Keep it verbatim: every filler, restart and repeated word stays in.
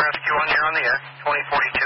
Rescue One, you're on the air. twenty forty-two.